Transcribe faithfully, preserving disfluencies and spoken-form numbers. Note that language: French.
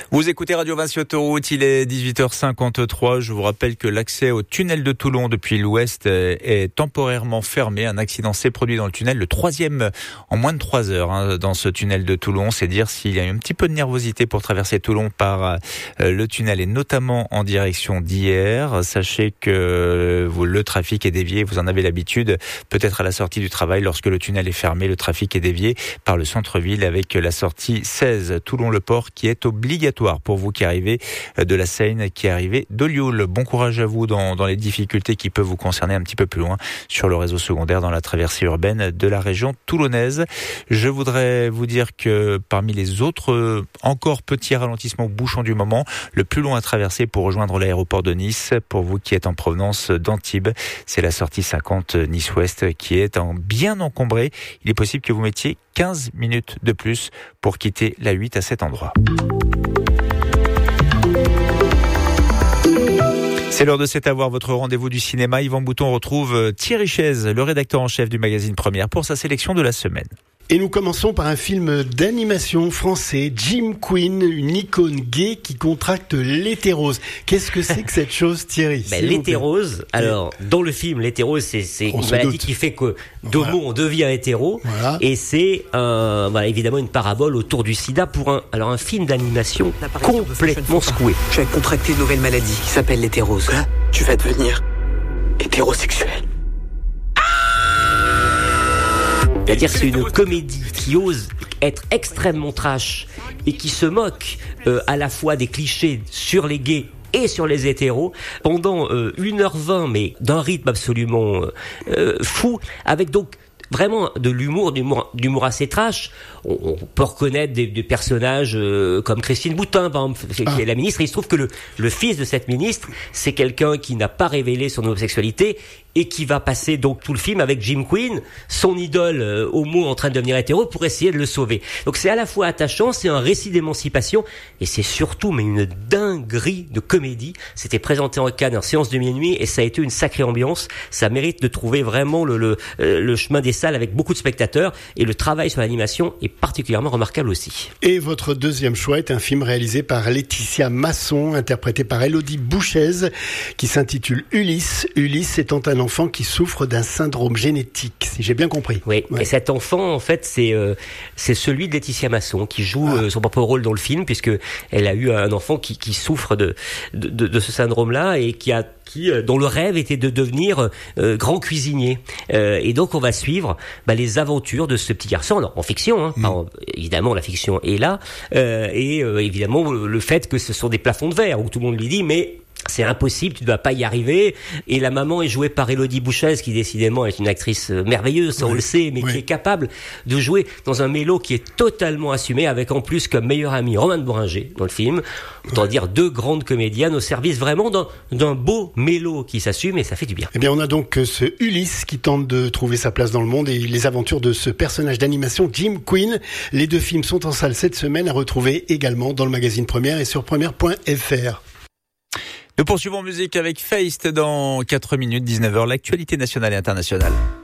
Vous écoutez Radio Vinci Autoroute, il est dix-huit heures cinquante-trois. Je vous rappelle que l'accès au tunnel de Toulon depuis l'ouest est temporairement fermé. Un accident s'est produit dans le tunnel, le troisième en moins de trois heures hein, dans ce tunnel de Toulon. C'est dire s'il y a eu un petit peu de nervosité pour traverser Toulon par euh, le tunnel et notamment en direction d'hier. Sachez que vous, le trafic est dévié, vous en avez l'habitude, peut-être à la sortie du travail lorsque le tunnel est fermé, le trafic est dévié par le centre-ville avec la sortie seize Toulon-le-Port qui est obligatoire pour vous qui arrivez de la Seine, qui arrivez d'Olioul. Bon courage à vous dans, dans les difficultés qui peuvent vous concerner un petit peu plus loin sur le réseau secondaire dans la traversée urbaine de la région toulonnaise. Je voudrais vous dire que parmi les autres encore petits ralentissements bouchons du moment, le plus long à traverser pour rejoindre l'aéroport de Nice, pour vous qui êtes en provenance d'Antibes, c'est la sortie cinquante Nice-Ouest qui est en bien encombrée. Il est possible que vous mettiez quinze minutes de plus pour quitter la huit à cet endroit. C'est l'heure de C'est à voir, votre rendez-vous du cinéma. Yvan Bouton retrouve Thierry Chaise, le rédacteur en chef du magazine Première, pour sa sélection de la semaine. Et nous commençons par un film d'animation français, Jim Queen, une icône gay qui contracte l'hétérose. Qu'est-ce que c'est que cette chose, Thierry? Ben, l'hétérose, alors, dans le film, l'hétérose, c'est, c'est une maladie doute. qui fait que d'homo, voilà. on devient hétéro. Voilà. Et c'est, euh, voilà, évidemment, une parabole autour du sida pour un, alors, un film d'animation complètement secoué. Tu as contracté une nouvelle maladie qui s'appelle l'hétérose. Quoi? Tu vas devenir hétérosexuel. C'est-à-dire c'est une comédie qui ose être extrêmement trash et qui se moque euh, à la fois des clichés sur les gays et sur les hétéros pendant euh, une heure vingt, mais d'un rythme absolument euh, fou, avec donc vraiment de l'humour, d'humour, d'humour assez trash. On, on peut reconnaître des, des personnages euh, comme Christine Boutin, par exemple, qui ah. est la ministre. Et il se trouve que le, le fils de cette ministre, c'est quelqu'un qui n'a pas révélé son homosexualité et qui va passer donc tout le film avec Jim Queen, son idole euh, homo en train de devenir hétéro, pour essayer de le sauver. Donc c'est à la fois attachant, c'est un récit d'émancipation, et c'est surtout mais une dinguerie de comédie. C'était présenté en Cannes en séance de minuit, et ça a été une sacrée ambiance. Ça mérite de trouver vraiment le, le, euh, le chemin des salles avec beaucoup de spectateurs, et le travail sur l'animation est particulièrement remarquable aussi. Et votre deuxième choix est un film réalisé par Laetitia Masson, interprété par Élodie Bouchez, qui s'intitule Ulysse. Ulysse étant un enfant qui souffre d'un syndrome génétique, si j'ai bien compris. Oui, ouais. Et cet enfant, en fait, c'est euh, c'est celui de Laetitia Masson, qui joue ah. euh, son propre rôle dans le film, puisque elle a eu un enfant qui, qui souffre de, de, de, de ce syndrome-là, et qui a qui, dont le rêve était de devenir euh, grand cuisinier. Euh, et donc, on va suivre bah, les aventures de ce petit garçon, alors, en fiction, hein, mmh. Alors, évidemment, la fiction est là, euh, et euh, évidemment, le, le fait que ce sont des plafonds de verre, où tout le monde lui dit, mais c'est impossible, tu ne vas pas y arriver. Et la maman est jouée par Élodie Bouchez, qui décidément est une actrice merveilleuse, ça oui, on le sait, mais oui. qui est capable de jouer dans un mélo qui est totalement assumé, avec en plus comme meilleur ami Romain de Boringer dans le film. Autant oui. dire deux grandes comédiennes au service vraiment d'un, d'un beau mélo qui s'assume, et ça fait du bien. Eh bien, on a donc ce Ulysse qui tente de trouver sa place dans le monde, et les aventures de ce personnage d'animation, Jim Queen. Les deux films sont en salle cette semaine, à retrouver également dans le magazine Première et sur première point f r. Nous poursuivons en musique avec Feist dans quatre minutes, dix-neuf heures, l'actualité nationale et internationale.